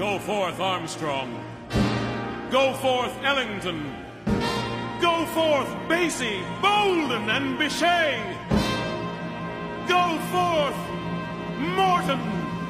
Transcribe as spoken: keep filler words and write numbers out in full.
Go forth, Armstrong. Go forth, Ellington. Go forth, Basie, Bolden, and Bichet. Go forth, Morton.